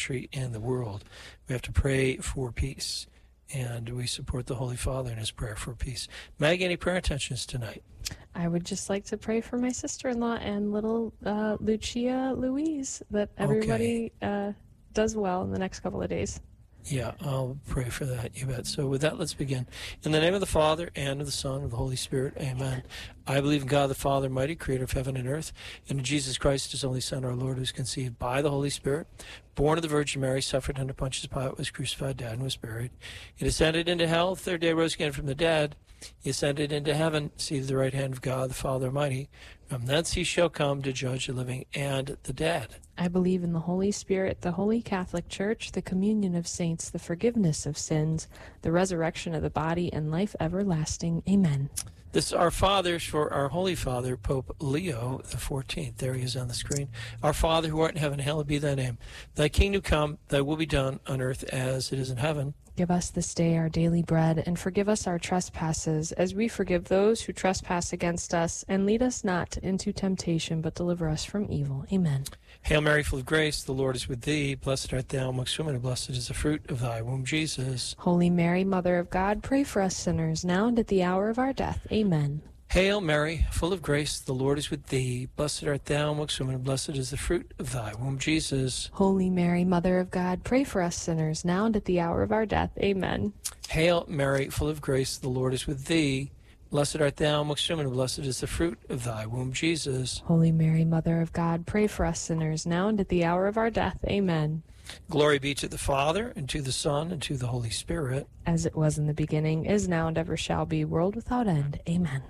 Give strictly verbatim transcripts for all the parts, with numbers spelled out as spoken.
country and the world. We have to pray for peace, and we support the Holy Father in his prayer for peace. Maggie, any prayer intentions tonight? I would just like to pray for my sister-in-law and little uh, Lucia Louise, that everybody okay. uh, does well in the next couple of days. Yeah, I'll pray for that, you bet. So with that, let's begin. In the name of the Father, and of the Son, and of the Holy Spirit, amen. I believe in God the Father, mighty creator of heaven and earth, and in Jesus Christ, his only Son, our Lord, who was conceived by the Holy Spirit, born of the Virgin Mary, suffered under Pontius Pilate, was crucified, died, and was buried. He descended into hell, the third day rose again from the dead. He ascended into heaven, seated at the right hand of God the Father Almighty. From thence he shall come to judge the living and the dead. I believe in the Holy Spirit, the Holy Catholic Church, the communion of saints, the forgiveness of sins, the resurrection of the body, and life everlasting. Amen. This is our fathers for our Holy Father, Pope Leo the fourteenth. There he is on the screen. Our Father who art in heaven, hallowed be thy name. Thy kingdom come, thy will be done on earth as it is in heaven. Give us this day our daily bread, and forgive us our trespasses, as we forgive those who trespass against us. And lead us not into temptation, but deliver us from evil. Amen. Hail Mary, full of grace, the Lord is with thee. Blessed art thou amongst women, and blessed is the fruit of thy womb, Jesus. Holy Mary, Mother of God, pray for us sinners, now and at the hour of our death. Amen. Hail Mary, full of grace, the Lord is with thee. Blessed art thou amongst women, and blessed is the fruit of thy womb, Jesus. Holy Mary, Mother of God, pray for us sinners, now and at the hour of our death. Amen. Hail Mary, full of grace, the Lord is with thee. Blessed art thou amongst women, and blessed is the fruit of thy womb, Jesus. Holy Mary, Mother of God, pray for us sinners, now and at the hour of our death. Amen. Glory be to the Father, and to the Son, and to the Holy Spirit. As it was in the beginning, is now, and ever shall be, world without end. Amen.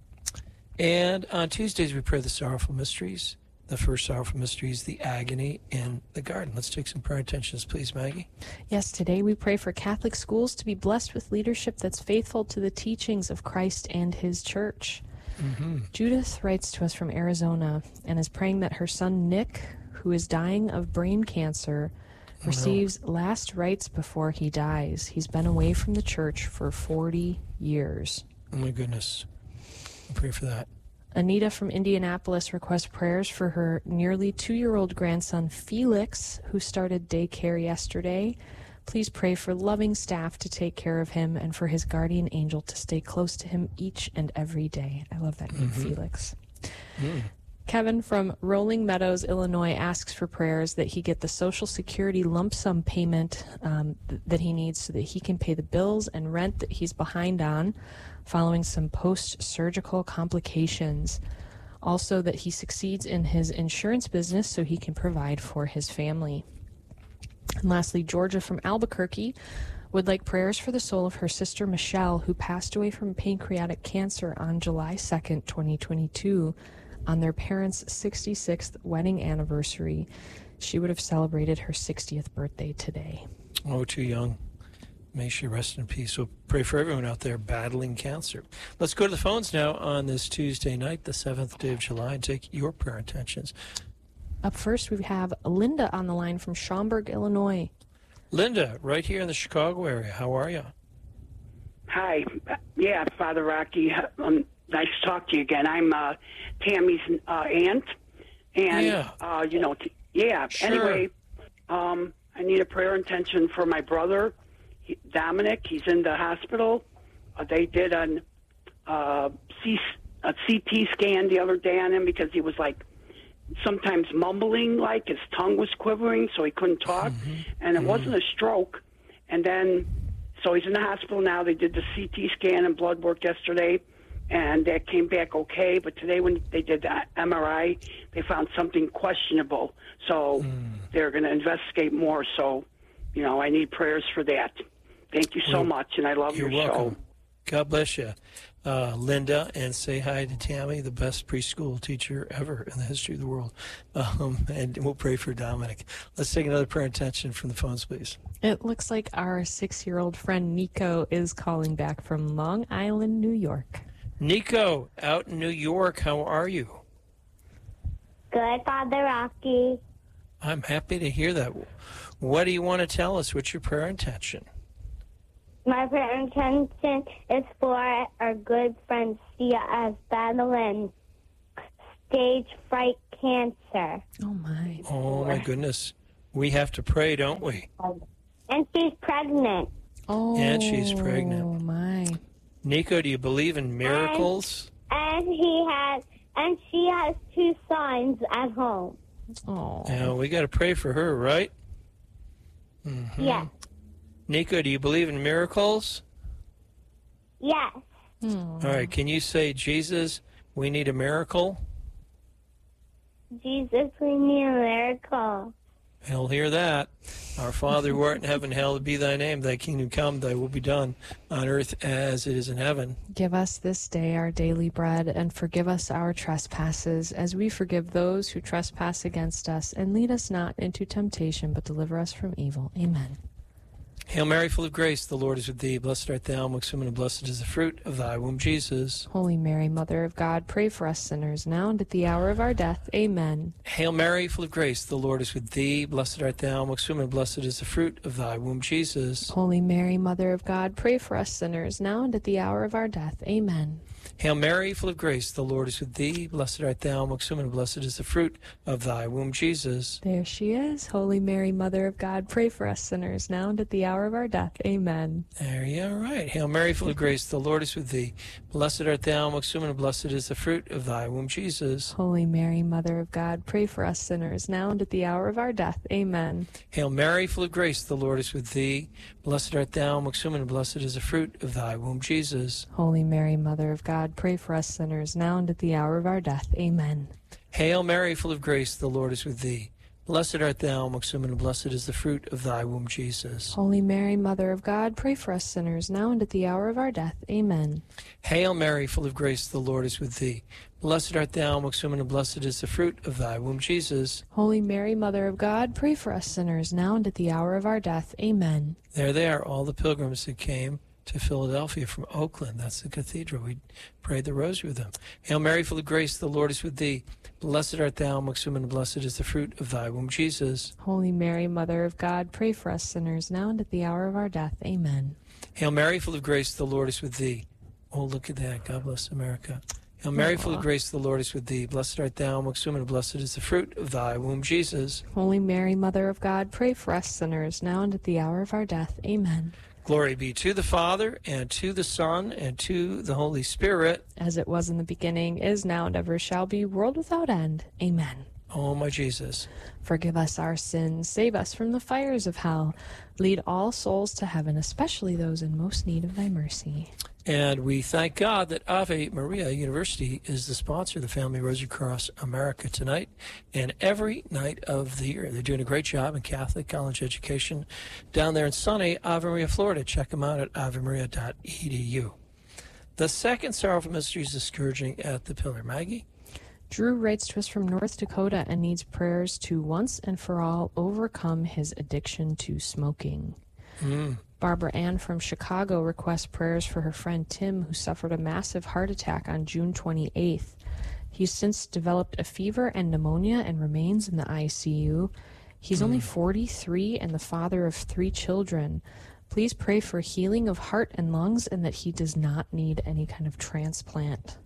And on Tuesdays, we pray the sorrowful mysteries. The first sorrowful mystery is the agony in the garden. Let's take some prayer intentions, please, Maggie. Yes, today we pray for Catholic schools to be blessed with leadership that's faithful to the teachings of Christ and his church. Mm-hmm. Judith writes to us from Arizona and is praying that her son Nick, who is dying of brain cancer, oh, receives no. last rites before he dies. He's been away from the church for forty years. Oh, my goodness. I'll pray for that. Anita from Indianapolis requests prayers for her nearly two-year-old grandson, Felix, who started daycare yesterday. Please pray for loving staff to take care of him and for his guardian angel to stay close to him each and every day. I love that name, mm-hmm. Felix. Mm. Kevin from Rolling Meadows, Illinois, asks for prayers that he get the Social Security lump sum payment um, th- that he needs so that he can pay the bills and rent that he's behind on following some post-surgical complications. Also, that he succeeds in his insurance business so he can provide for his family. And lastly, Georgia from Albuquerque would like prayers for the soul of her sister Michelle, who passed away from pancreatic cancer on July second, twenty twenty-two, on their parents' sixty-sixth wedding anniversary. She would have celebrated her sixtieth birthday today. Oh, too young. May she rest in peace. So pray for everyone out there battling cancer. Let's go to the phones now on this Tuesday night, the seventh day of July, and take your prayer intentions. Up first, we have Linda on the line from Schaumburg, Illinois. Linda, right here in the Chicago area. How are you? Hi. Yeah, Father Rocky. Um, nice to talk to you again. I'm uh, Tammy's uh, aunt. And, yeah. uh, you know, t- yeah. Sure. Anyway, um, I need a prayer intention for my brother, he, Dominic. He's in the hospital. Uh, they did an, uh, C- a C T scan the other day on him because he was, like, sometimes mumbling, like his tongue was quivering, so he couldn't talk. Mm-hmm. And it mm-hmm. wasn't a stroke. And then, so he's in the hospital now. They did the C T scan and blood work yesterday, and that came back okay. But today when they did the M R I, they found something questionable. So mm. they're going to investigate more. So, you know, I need prayers for that. Thank you so well, much, and I love your welcome. show. God bless you, uh, Linda, and say hi to Tammy, the best preschool teacher ever in the history of the world. Um, and we'll pray for Dominic. Let's take another prayer intention from the phones, please. It looks like our six-year-old friend Nico is calling back from Long Island, New York. Nico, out in New York, how are you? Good, Father Rocky. I'm happy to hear that. What do you want to tell us? What's your prayer intention? My prayer intention is for our good friend Sia as battling stage fright cancer. Oh, my. Oh, my goodness. We have to pray, don't we? And she's pregnant. Oh, And she's pregnant. Oh, my. Nico, do you believe in miracles? And he has, and she has two sons at home. Oh. Yeah, we got to pray for her, right? Mm-hmm. Yes. Nico, do you believe in miracles? Yes. Hmm. All right, can you say, Jesus, we need a miracle? Jesus, we need a miracle. He'll hear that. Our Father who art in heaven, hallowed be thy name. Thy kingdom come, thy will be done, on earth as it is in heaven. Give us this day our daily bread, and forgive us our trespasses, as we forgive those who trespass against us. And lead us not into temptation, but deliver us from evil. Amen. Hail Mary, full of grace, the Lord is with thee. Blessed art thou amongst women, and blessed is the fruit of thy womb, Jesus. Holy Mary, Mother of God, pray for us sinners, now and at the hour of our death. Amen. Hail Mary, full of grace, the Lord is with thee. Blessed art thou amongst women, and blessed is the fruit of thy womb, Jesus. Holy Mary, Mother of God, pray for us sinners, now and at the hour of our death. Amen. Hail Mary, full of grace, the Lord is with thee. Blessed art thou amongst women, and blessed is the fruit of thy womb, Jesus. There she is. Holy Mary, Mother of God, pray for us sinners, now and at the hour of our death. Amen. There you are, right. Hail Mary, full of grace, the Lord is with thee. Blessed art thou amongst women, and blessed is the fruit of thy womb, Jesus. Holy Mary, Mother of God, pray for us sinners, now and at the hour of our death. Amen. Hail Mary, full of grace, the Lord is with thee. Blessed art thou amongst women, and blessed is the fruit of thy womb, Jesus. Holy Mary, Mother of God, pray for us sinners, now and at the hour of our death. Amen. Hail Mary, full of grace, the Lord is with thee. Blessed art thou amongst women, and blessed is the fruit of thy womb, Jesus. Holy Mary, Mother of God, pray for us sinners, now and at the hour of our death. Amen. Hail Mary, full of grace, the Lord is with thee. Blessed art thou amongst women, and blessed is the fruit of thy womb, Jesus. Holy Mary, Mother of God, pray for us sinners, now and at the hour of our death. Amen. There they are, all the pilgrims that came to Philadelphia from Oakland. That's the cathedral. We prayed the rosary with them. Hail Mary, full of grace, the Lord is with thee. Blessed art thou amongst women, and blessed is the fruit of thy womb, Jesus. Holy Mary, Mother of God, pray for us sinners, now and at the hour of our death. Amen. Hail Mary, full of grace, the Lord is with thee. Oh, look at that. God bless America. Hail Mary, full of grace, the Lord is with thee. Blessed art thou amongst women, and blessed is the fruit of thy womb, Jesus. Holy Mary, Mother of God, pray for us sinners, now and at the hour of our death. Amen. Glory be to the Father, and to the Son, and to the Holy Spirit. As it was in the beginning, is now, and ever shall be, world without end. Amen. Oh, my Jesus. Forgive us our sins, save us from the fires of hell. Lead all souls to heaven, especially those in most need of thy mercy. And we thank God that Ave Maria University is the sponsor of the Family Rosary Cross America tonight and every night of the year. They're doing a great job in Catholic college education down there in sunny Ave Maria, Florida. Check them out at ave maria dot e d u. The second sorrowful mystery is the scourging at the pillar. Maggie? Drew writes to us from North Dakota and needs prayers to once and for all overcome his addiction to smoking. Mm. Barbara Ann from Chicago requests prayers for her friend Tim, who suffered a massive heart attack on June twenty-eighth. He's since developed a fever and pneumonia and remains in the I C U. He's mm. only forty-three and the father of three children. Please pray for healing of heart and lungs and that he does not need any kind of transplant.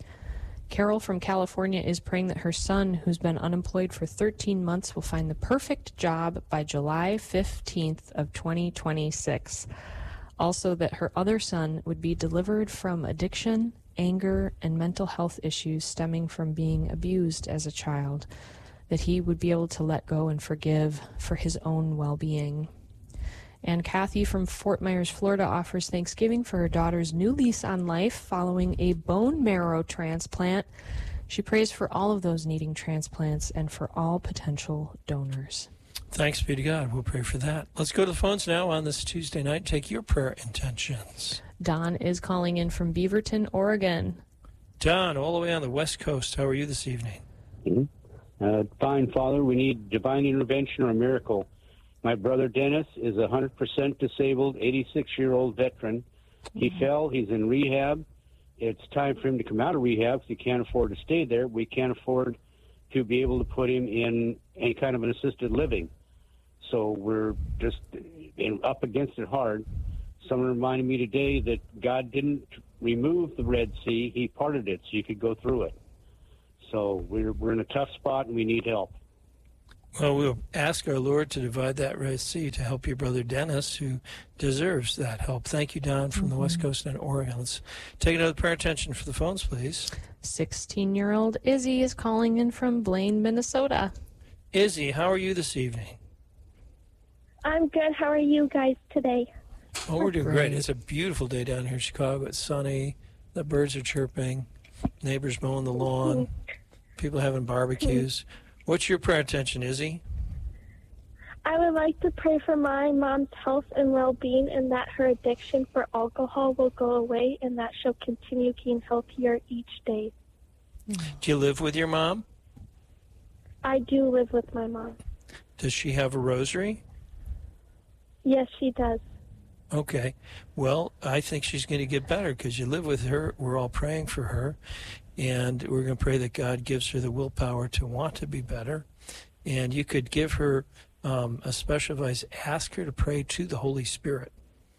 Carol from California is praying that her son, who's been unemployed for thirteen months, will find the perfect job by July fifteenth of twenty twenty-six. Also that her other son would be delivered from addiction, anger, and mental health issues stemming from being abused as a child, that he would be able to let go and forgive for his own well-being. And Kathy from Fort Myers, Florida offers thanksgiving for her daughter's new lease on life following a bone marrow transplant. She prays for all of those needing transplants and for all potential donors. Thanks be to God. We'll pray for that. Let's go to the phones now on this Tuesday night and take your prayer intentions. Don is calling in from Beaverton, Oregon. Don, all the way on the West Coast. How are you this evening? Mm-hmm. Uh, fine, Father. We need divine intervention or a miracle. My brother Dennis is a one hundred percent disabled, eighty-six-year-old veteran. He mm-hmm. fell. He's in rehab. It's time for him to come out of rehab because he can't afford to stay there. We can't afford to be able to put him in any kind of an assisted living. So we're just in, up against it hard. Someone reminded me today that God didn't remove the Red Sea. He parted it so you could go through it. So we're we're in a tough spot and we need help. Well, we'll ask our Lord to divide that Red Sea to help your brother Dennis, who deserves that help. Thank you, Don, from mm-hmm. the West Coast and Oregon. Let's take another prayer attention for the phones, please. sixteen-year-old Izzy is calling in from Blaine, Minnesota. Izzy, how are you this evening? I'm good. How are you guys today? Oh, we're doing great. It's a beautiful day down here in Chicago. It's sunny. The birds are chirping. Neighbors mowing the lawn. People having barbecues. What's your prayer intention, Izzy? I would like to pray for my mom's health and well-being, and that her addiction for alcohol will go away, and that she'll continue getting healthier each day. Do you live with your mom? I do live with my mom. Does she have a rosary? Yes, she does. Okay. Well, I think she's going to get better because you live with her. We're all praying for her. And we're going to pray that God gives her the willpower to want to be better. And you could give her um, a special advice. Ask her to pray to the Holy Spirit.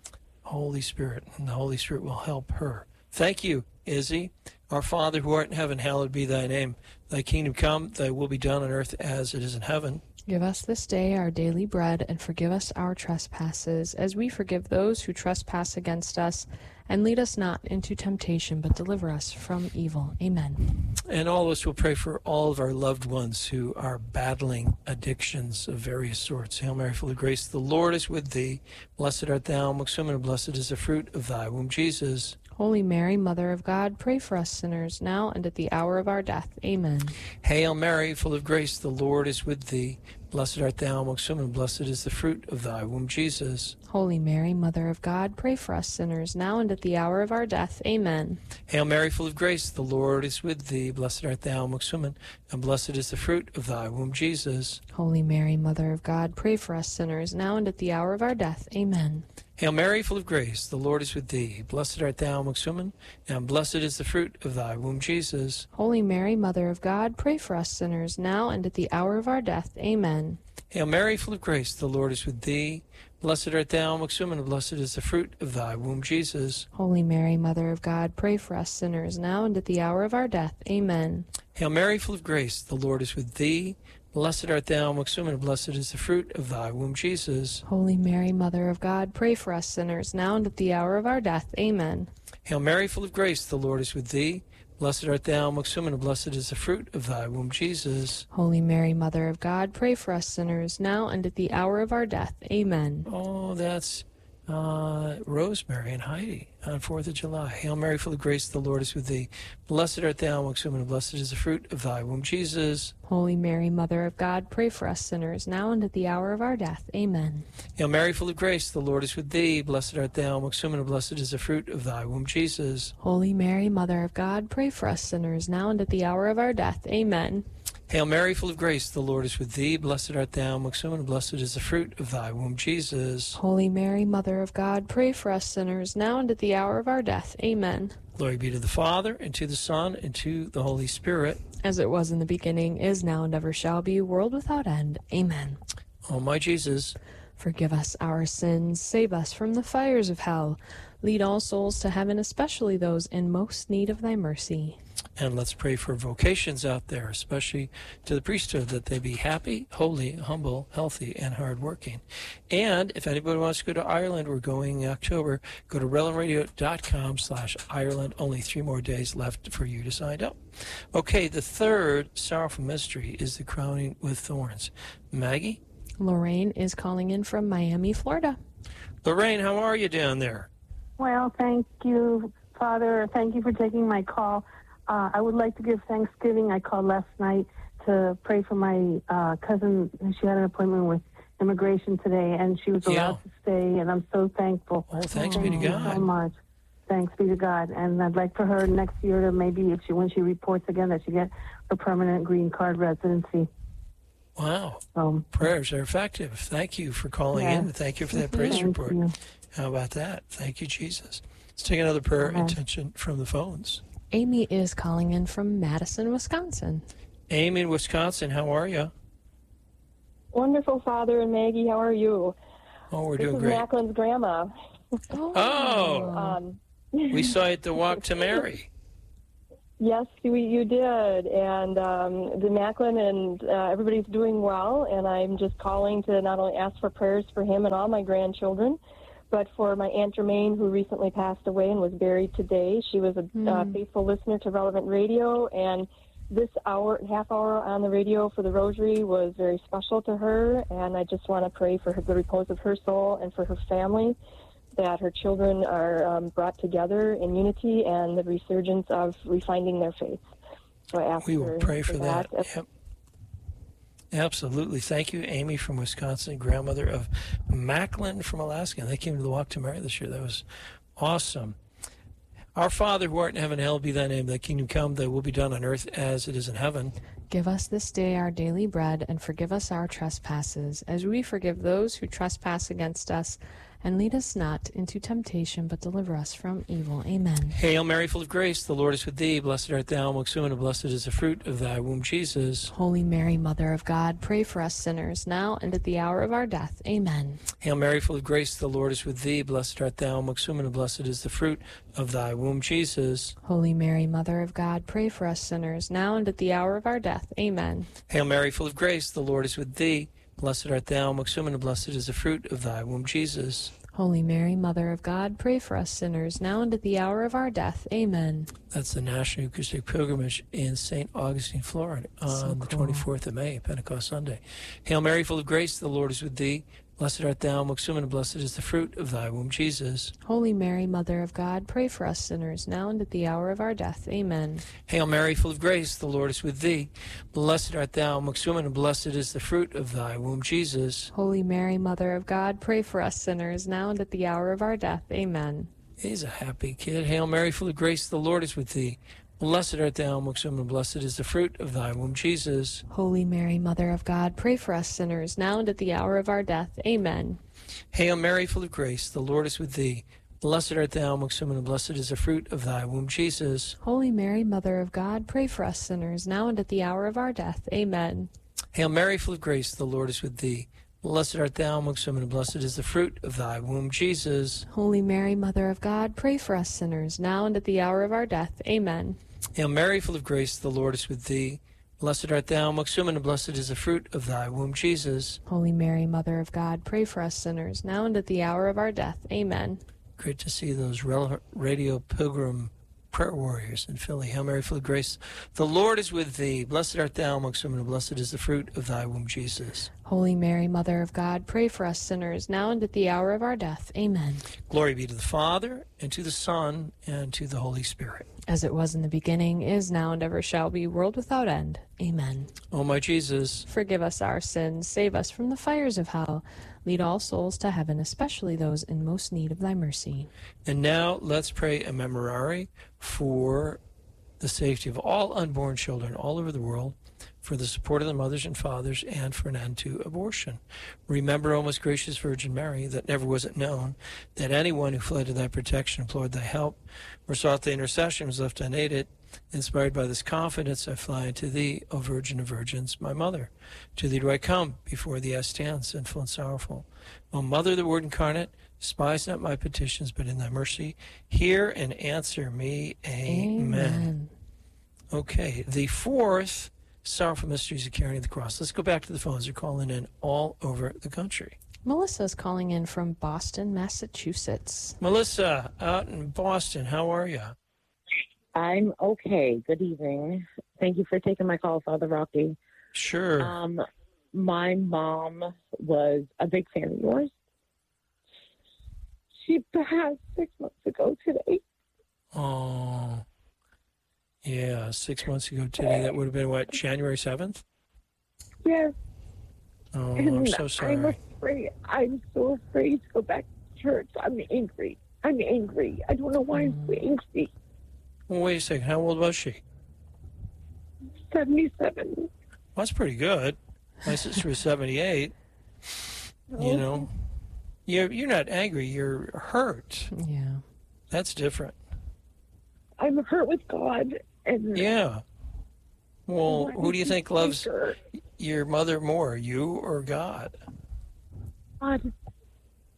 Holy Spirit. And the Holy Spirit will help her. Thank you, Izzy. Our Father who art in heaven, hallowed be thy name. Thy kingdom come, thy will be done on earth as it is in heaven. Give us this day our daily bread, and forgive us our trespasses, as we forgive those who trespass against us. And lead us not into temptation, but deliver us from evil. Amen. And all of us will pray for all of our loved ones who are battling addictions of various sorts. Hail Mary, full of grace, the Lord is with thee. Blessed art thou amongst women, and blessed is the fruit of thy womb, Jesus. Holy Mary, Mother of God, pray for us sinners, now and at the hour of our death. Amen. Hail Mary, full of grace, the Lord is with thee. Blessed art thou amongst women, and blessed is the fruit of thy womb, Jesus. Holy Mary, Mother of God, pray for us sinners, now and at the hour of our death. Amen. Hail Mary, full of grace, the Lord is with thee. Blessed art thou amongst women, and blessed is the fruit of thy womb, Jesus. Holy Mary, Mother of God, pray for us sinners, now and at the hour of our death. Amen. Hail Mary, full of grace, the Lord is with thee. Blessed art thou amongst women, and blessed is the fruit of thy womb, Jesus. Holy Mary, Mother of God, pray for us sinners, now and at the hour of our death. Amen. Hail Mary, full of grace, the Lord is with thee. Blessed art thou amongst women, and blessed is the fruit of thy womb, Jesus. Holy Mary, Mother of God, pray for us sinners, now and at the hour of our death. Amen. Hail Mary, full of grace, the Lord is with thee. Blessed art thou amongst women, and blessed is the fruit of thy womb, Jesus. Holy Mary, Mother of God, pray for us sinners, now and at the hour of our death. Amen. Hail Mary, full of grace, the Lord is with thee. Blessed art thou amongst women, and blessed is the fruit of thy womb, Jesus. Holy Mary, Mother of God, pray for us sinners, now and at the hour of our death. Amen. Oh, that's uh, Rosemary and Heidi on fourth of July. Hail Mary, full of grace, the Lord is with thee. Blessed art thou amongst women, and blessed is the fruit of thy womb, Jesus. Holy Mary, Mother of God, pray for us sinners, now and at the hour of our death. Amen. Hail Mary, full of grace, the Lord is with thee. Blessed art thou amongst women, and blessed is the fruit of thy womb, Jesus. Holy Mary, Mother of God, pray for us sinners, now and at the hour of our death. Amen. Hail Mary, full of grace, the Lord is with thee. Blessed art thou amongst women, and blessed is the fruit of thy womb, Jesus. Holy Mary, Mother of God, pray for us sinners, now and at the hour of our death. Amen. Glory be to the Father, and to the Son, and to the Holy Spirit. As it was in the beginning, is now, and ever shall be, world without end. Amen. O my Jesus, forgive us our sins, save us from the fires of hell. Lead all souls to heaven, especially those in most need of thy mercy. And let's pray for vocations out there, especially to the priesthood, that they be happy, holy, humble, healthy, and hardworking. And if anybody wants to go to Ireland, we're going in October. Go to relentradio.com slash Ireland. Only three more days left for you to sign up. Okay, the third sorrowful mystery is the crowning with thorns. Maggie? Lorraine is calling in from Miami, Florida. Lorraine, how are you down there? Well, thank you, Father. Thank you for taking my call. Uh, I would like to give Thanksgiving. I called last night to pray for my uh, cousin. She had an appointment with immigration today, and she was allowed Yeah. to stay, and I'm so thankful. Oh, thanks be Thank to you God. so much. Thanks be to God. And I'd like for her next year to maybe, if she when she reports again, that she get her permanent green card residency. Wow. Um, Prayers are effective. Thank you for calling Yeah. in. Thank you for that praise Thank report. you. How about that? Thank you, Jesus. Let's take another prayer Okay. intention from the phones. Amy is calling in from Madison, Wisconsin. Amy in Wisconsin, how are you? Wonderful, Father and Maggie. How are you? Oh, we're this doing is great. Macklin's grandma. Oh, Um, we saw you at the Walk to Mary. Yes, you, you did. And um, the Macklin and uh, everybody's doing well. And I'm just calling to not only ask for prayers for him and all my grandchildren, but for my Aunt Germaine, who recently passed away and was buried today. She was a mm. uh, faithful listener to Relevant Radio, and this hour, half hour on the radio for the Rosary was very special to her. And I just want to pray for her, the repose of her soul and for her family, that her children are um, brought together in unity and the resurgence of refinding their faith. So I ask we will pray for, for that. that. Yep. Absolutely. Thank you, Amy from Wisconsin, grandmother of Macklin from Alaska. They came to the Walk to Mary this year. That was awesome. Our Father, who art in heaven, hallowed be thy name. Thy kingdom come, thy will be done on earth as it is in heaven. Give us this day our daily bread, and forgive us our trespasses, as we forgive those who trespass against us. And lead us not into temptation, but deliver us from evil. Amen. Hail Mary, full of grace, the Lord is with thee. Blessed art thou amongst women, and blessed is the fruit of thy womb, Jesus. Holy Mary, Mother of God, pray for us sinners, now and at the hour of our death. Amen. Hail Mary, full of grace, the Lord is with thee. Blessed art thou amongst women, and blessed is the fruit of thy womb, Jesus. Holy Mary, Mother of God, pray for us sinners, now and at the hour of our death. Amen. Hail Mary, full of grace, the Lord is with thee. Blessed art thou amongst women, and blessed is the fruit of thy womb, Jesus. Holy Mary, Mother of God, pray for us sinners, now and at the hour of our death. Amen. That's the National Eucharistic Pilgrimage in Saint Augustine, Florida, on so cool. the twenty-fourth of May, Pentecost Sunday. Hail Mary, full of grace, the Lord is with thee. Blessed art thou amongst women, and blessed is the fruit of thy womb, Jesus. Holy Mary, Mother of God, pray for us sinners, now and at the hour of our death. Amen. Hail Mary, full of grace, the Lord is with thee. Blessed art thou amongst women, and blessed is the fruit of thy womb, Jesus. Holy Mary, Mother of God, pray for us sinners, now and at the hour of our death. Amen. He's a happy kid. Hail Mary, full of grace, the Lord is with thee. Blessed art thou amongst women, and blessed is the fruit of thy womb, Jesus. Holy Mary, Mother of God, pray for us sinners, now and at the hour of our death. Amen. Hail Mary, full of grace, the Lord is with thee. Blessed art thou amongst women, and blessed is the fruit of thy womb, Jesus. Holy Mary, Mother of God, pray for us sinners, now and at the hour of our death. Amen. Hail Mary, full of grace, the Lord is with thee. Blessed art thou amongst women, and blessed is the fruit of thy womb, Jesus. Holy Mary, Mother of God, pray for us sinners, now and at the hour of our death. Amen. Hail Mary, full of grace, the Lord is with thee. Blessed art thou amongst women, and blessed is the fruit of thy womb, Jesus. Holy Mary, Mother of God, pray for us sinners, now and at the hour of our death. Amen. Great to see those Radio Pilgrim prayer warriors in Philly. Hail Mary, full of grace, the Lord is with thee. Blessed art thou amongst women, and blessed is the fruit of thy womb, Jesus. Holy Mary, Mother of God, pray for us sinners, now and at the hour of our death. Amen. Glory be to the Father, and to the Son, and to the Holy Spirit. As it was in the beginning, is now, and ever shall be, world without end. Amen. O my Jesus, forgive us our sins, save us from the fires of hell. Lead all souls to heaven, especially those in most need of thy mercy. And now let's pray a memorare for the safety of all unborn children all over the world, for the support of their mothers and fathers, and for an end to abortion. Remember, O most gracious Virgin Mary, that never was it known that anyone who fled to thy protection, implored thy help, or sought thy intercession was left unaided. Inspired by this confidence, I fly unto thee, O Virgin of Virgins, my Mother. To thee do I come, before thee I stand, sinful and sorrowful. O Mother of the Word incarnate, despise not my petitions, but in thy mercy, hear and answer me. Amen. Amen. Okay, the fourth sorrowful mysteries of carrying the cross. Let's go back to the phones. They're calling in all over the country. Melissa's calling in from Boston, Massachusetts. Melissa, out in Boston, how are you? I'm okay. Good evening. Thank you for taking my call, Father Rocky. Sure. Um, my mom was a big fan of yours. She passed six months ago today. Oh, yeah, six months ago today. That would have been, what, January seventh? Yes. Oh, and I'm so sorry. I'm afraid. I'm so afraid to go back to church. I'm angry. I'm angry. I don't know why I'm so angry. Well, wait a second. How old was she? seventy-seven. Well, that's pretty good. My sister was seventy-eight. Oh. You know, you're, you're not angry. You're hurt. Yeah. That's different. I'm hurt with God. And yeah. Well, who do you think loves her? Your mother more, you or God? God.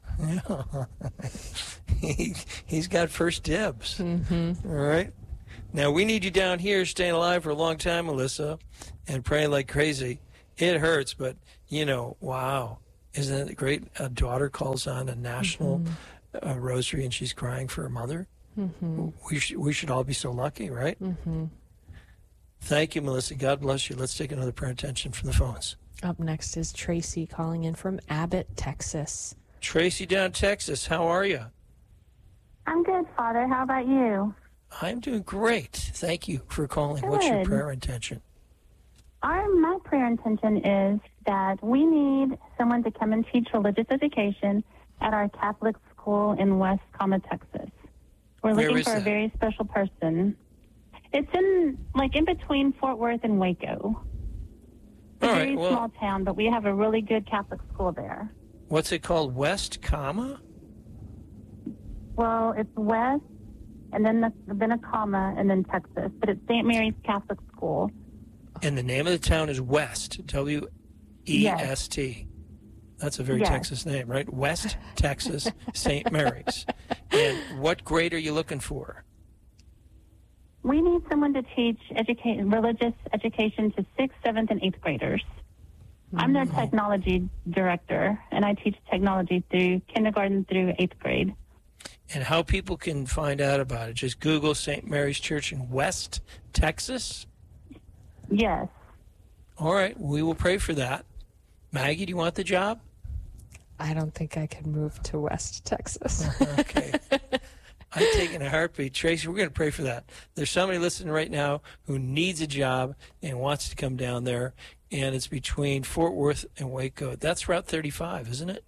Yeah. he, he's got first dibs. Mm-hmm. All right. Now, we need you down here staying alive for a long time, Melissa, and praying like crazy. It hurts, but, you know, wow. Isn't it great? A daughter calls on a national mm-hmm. uh, rosary, and she's crying for her mother. Mm-hmm. We, sh- we should all be so lucky, right? Mm-hmm. Thank you, Melissa. God bless you. Let's take another prayer intention from the phones. Up next is Tracy calling in from Abbott, Texas. Tracy down Texas, how are you? I'm good, Father. How about you? I'm doing great. Thank you for calling. Good. What's your prayer intention? Our, my prayer intention is that we need someone to come and teach religious education at our Catholic school in West Comma, Texas. We're Where looking is for that? a very special person. It's in, like, in between Fort Worth and Waco. It's All a right, very well, small town, but we have a really good Catholic school there. What's it called? West Comma? Well, it's West, and then, the, then a comma, and then Texas. But it's Saint Mary's Catholic School. And the name of the town is West, W E S T. That's a very Yes. Texas name, right? West Texas, Saint Mary's. And what grade are you looking for? We need someone to teach educate, religious education to sixth, seventh, and eighth graders. I'm their technology director, and I teach technology through kindergarten through eighth grade. And how people can find out about it? Just Google Saint Mary's Church in West Texas? Yes. All right, we will pray for that. Maggie, do you want the job? I don't think I can move to West Texas. Okay. I take in a heartbeat. Tracy, we're going to pray for that. There's somebody listening right now who needs a job and wants to come down there, and it's between Fort Worth and Waco. That's Route thirty-five, isn't it?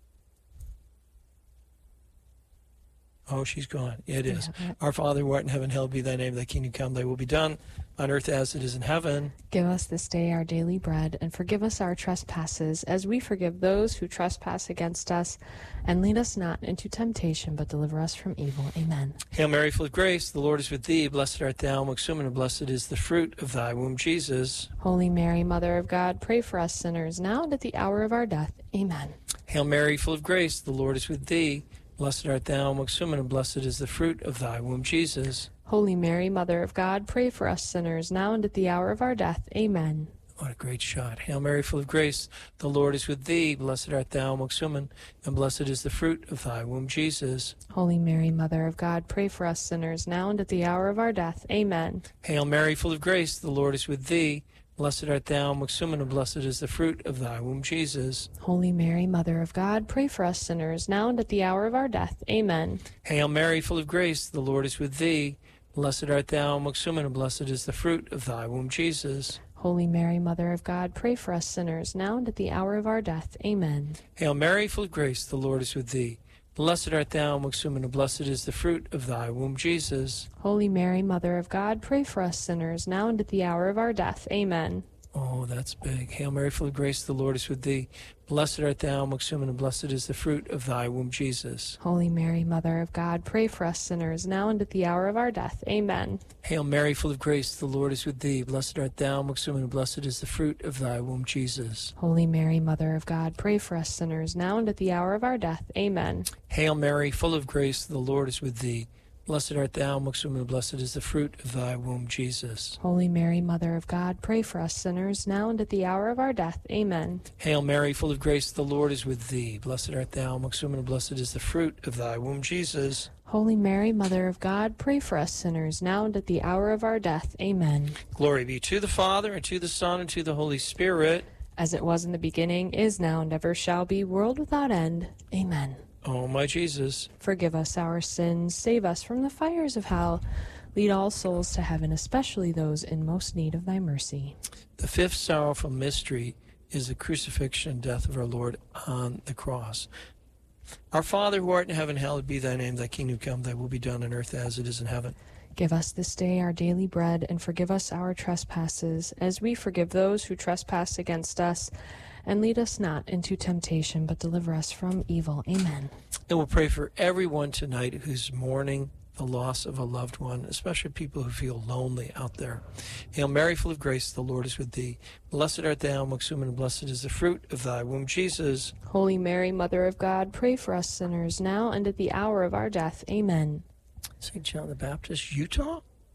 Oh, she's gone. It is. Yeah. Our Father who art in heaven, hallowed be thy name. Thy kingdom come, thy will be done on earth as it is in heaven. Give us this day our daily bread, and forgive us our trespasses, as we forgive those who trespass against us. And lead us not into temptation, but deliver us from evil. Amen. Hail Mary, full of grace, the Lord is with thee. Blessed art thou amongst women, and blessed is the fruit of thy womb, Jesus. Holy Mary, Mother of God, pray for us sinners, now and at the hour of our death. Amen. Hail Mary, full of grace, the Lord is with thee. Blessed art thou amongst women, and blessed is the fruit of thy womb, Jesus. Holy Mary, Mother of God, pray for us sinners, now and at the hour of our death. Amen. What a great shot. Hail Mary, full of grace, the Lord is with thee. Blessed art thou amongst women, and blessed is the fruit of thy womb, Jesus. Holy Mary, Mother of God, pray for us sinners, now and at the hour of our death. Amen. Hail Mary, full of grace, the Lord is with thee. Blessed art thou amongst women, and blessed is the fruit of thy womb, Jesus. Holy Mary, Mother of God, pray for us sinners, now and at the hour of our death. Amen. Hail Mary, full of grace, the Lord is with thee. Blessed art thou amongst women, and blessed is the fruit of thy womb, Jesus. Holy Mary, Mother of God, pray for us sinners, now and at the hour of our death. Amen. Hail Mary, full of grace, the Lord is with thee. Blessed art thou amongst women, and blessed is the fruit of thy womb, Jesus. Holy Mary, Mother of God, pray for us sinners, now and at the hour of our death. Amen. Oh, that's big. Hail Mary, full of grace, the Lord is with thee. Blessed art thou amongst women, and blessed is the fruit of thy womb, Jesus. Holy Mary, Mother of God, pray for us sinners, now and at the hour of our death. Amen. Hail Mary, full of grace, the Lord is with thee. Blessed art thou amongst women, and blessed is the fruit of thy womb, Jesus. Holy Mary, Mother of God, pray for us sinners, now and at the hour of our death. Amen. Hail Mary, full of grace, the Lord is with thee. Blessed art thou amongst women, and blessed is the fruit of thy womb, Jesus. Holy Mary, Mother of God, pray for us sinners, now and at the hour of our death. Amen. Hail Mary, full of grace, the Lord is with thee. Blessed art thou amongst women, and blessed is the fruit of thy womb, Jesus. Holy Mary, Mother of God, pray for us sinners, now and at the hour of our death. Amen. Glory be to the Father, and to the Son, and to the Holy Spirit. As it was in the beginning, is now, and ever shall be, world without end. Amen. O my Jesus, forgive us our sins, save us from the fires of hell, lead all souls to heaven, especially those in most need of thy mercy. the fifth sorrowful mystery is the crucifixion and death of our Lord on the cross. Our Father who art in heaven, hallowed be thy name. Thy kingdom come, thy will be done on earth as it is in heaven. Give us this day our daily bread, and forgive us our trespasses, as we forgive those who trespass against us. And lead us not into temptation, but deliver us from evil. Amen. And we'll pray for everyone tonight who's mourning the loss of a loved one, especially people who feel lonely out there. Hail Mary, full of grace, the Lord is with thee. Blessed art thou amongst women, and blessed is the fruit of thy womb, Jesus. Holy Mary, Mother of God, pray for us sinners, now and at the hour of our death. Amen. Saint John the Baptist, Utah?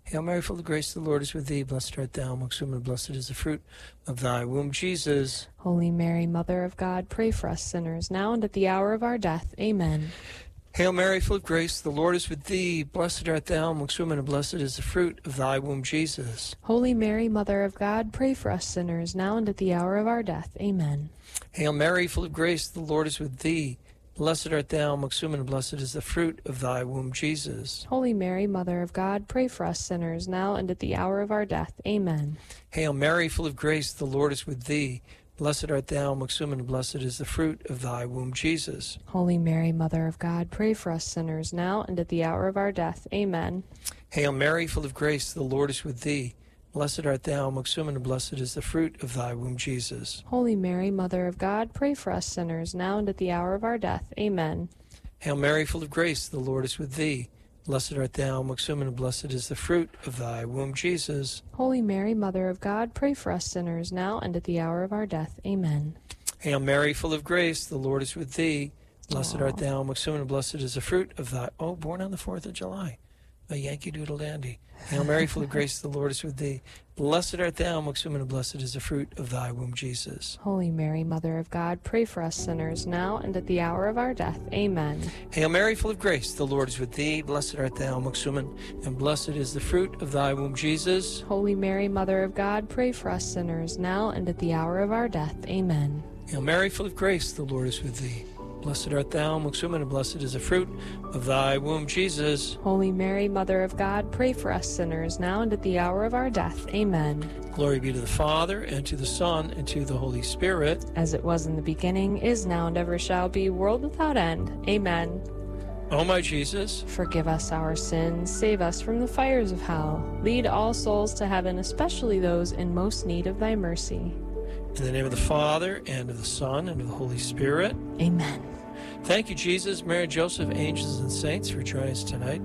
Hail Mary, full of grace, the Lord is with thee. Blessed art thou amongst women, and blessed is the fruit of thy womb, Jesus. Holy Mary, Mother of God, pray for us sinners, now and at the hour of our death. Amen. Hail Mary, full of grace, the Lord is with thee. Blessed art thou amongst women, and blessed is the fruit of thy womb, Jesus. Holy Mary, Mother of God, pray for us sinners, now and at the hour of our death. Amen. Hail Mary, full of grace, the Lord is with thee. Blessed art thou amongst women, and blessed is the fruit of thy womb, Jesus. Holy Mary, Mother of God, pray for us sinners, now and at the hour of our death. Amen. Hail Mary, full of grace, the Lord is with thee. Blessed art thou amongst women, and blessed is the fruit of thy womb, Jesus. Holy Mary, Mother of God, pray for us sinners, now and at the hour of our death. Amen. Hail Mary, full of grace, the Lord is with thee. Blessed art thou amongst women, and blessed is the fruit of thy womb, Jesus. Holy Mary, Mother of God, pray for us sinners, now and at the hour of our death. Amen. Hail Mary, full of grace, the Lord is with thee. Blessed art thou amongst women, and blessed is the fruit of thy womb, Jesus. Holy Mary, Mother of God, pray for us sinners, now and at the hour of our death. Amen. Hail Mary, full of grace, the Lord is with thee. Blessed Aww. art thou amongst women, and blessed is the fruit of thy... Oh, born on the fourth of July. A Yankee Doodle Dandy. Hail Mary, full of grace, the Lord is with thee. Blessed art thou amongst women, and blessed is the fruit of thy womb, Jesus. Holy Mary, Mother of God, pray for us sinners, now and at the hour of our death. Amen. Hail Mary, full of grace, the Lord is with thee. Blessed art thou amongst women, and blessed is the fruit of thy womb, Jesus. Holy Mary, Mother of God, pray for us sinners, now and at the hour of our death. Amen. Hail Mary, full of grace, the Lord is with thee. Blessed art thou amongst women, and blessed is the fruit of thy womb, Jesus. Holy Mary, Mother of God, pray for us sinners, now and at the hour of our death. Amen. Glory be to the Father, and to the Son, and to the Holy Spirit. As it was in the beginning, is now, and ever shall be, world without end. Amen. O my Jesus, forgive us our sins, save us from the fires of hell. Lead all souls to heaven, especially those in most need of thy mercy. In the name of the Father, and of the Son, and of the Holy Spirit. Amen. Thank you, Jesus, Mary, Joseph, angels, and saints for joining us tonight.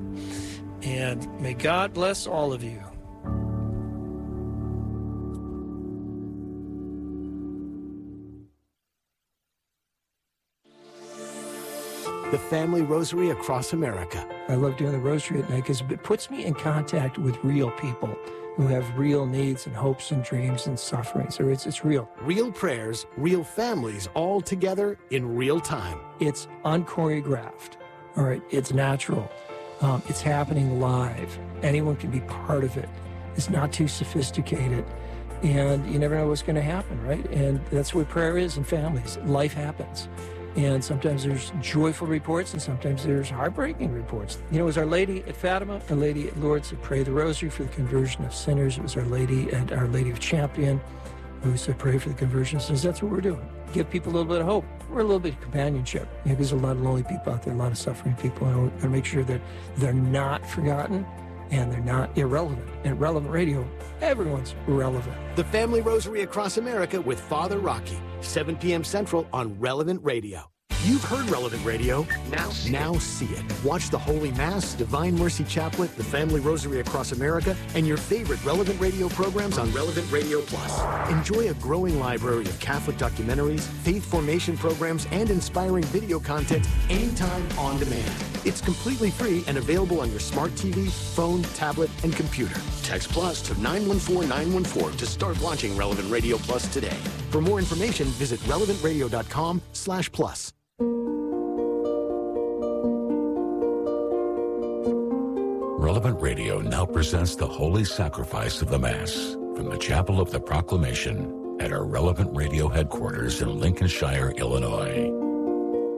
And may God bless all of you. The Family Rosary Across America. I love doing the rosary at night because it puts me in contact with real people who have real needs and hopes and dreams and suffering. So it's, it's real. Real prayers, real families, all together in real time. It's unchoreographed. All right, it's natural. Um, it's happening live. Anyone can be part of it. It's not too sophisticated. And you never know what's going to happen, right? And that's what prayer is in families. Life happens. And sometimes there's joyful reports, and sometimes there's heartbreaking reports. You know, it was Our Lady at Fatima, Our Lady at Lourdes that prayed the rosary for the conversion of sinners. It was Our Lady at Our Lady of Champion who said pray for the conversion of sinners. That's what we're doing. Give people a little bit of hope. We're a little bit of companionship. You know, there's a lot of lonely people out there, a lot of suffering people, and we're going to make sure that they're not forgotten and they're not irrelevant. And Relevant Radio, everyone's relevant. The Family Rosary Across America with Father Rocky, seven p.m. Central on Relevant Radio. You've heard Relevant Radio. Now see, now see it. Watch the Holy Mass, Divine Mercy Chaplet, the Family Rosary Across America, and your favorite Relevant Radio programs on Relevant Radio Plus. Enjoy a growing library of Catholic documentaries, faith formation programs, and inspiring video content anytime on demand. It's completely free and available on your smart T V, phone, tablet, and computer. Text Plus to nine one four nine one four to start watching Relevant Radio Plus today. For more information, visit relevant radio dot com slash plus. Relevant Radio now presents the Holy Sacrifice of the Mass from the Chapel of the Proclamation at our Relevant Radio headquarters in Lincolnshire, Illinois.